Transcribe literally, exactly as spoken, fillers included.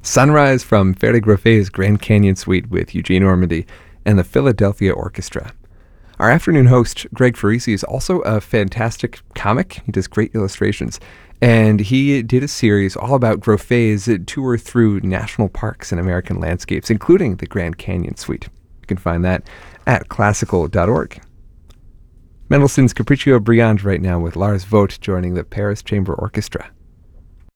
Sunrise from Ferde Groffet's Grand Canyon Suite with Eugene Ormandy and the Philadelphia Orchestra. Our afternoon host, Greg Farisi, is also a fantastic comic. He does great illustrations. And he did a series all about Groffet's tour through national parks and American landscapes, including the Grand Canyon Suite. You can find that at classical dot org. Mendelssohn's Capriccio Brillante right now with Lars Vogt joining the Paris Chamber Orchestra.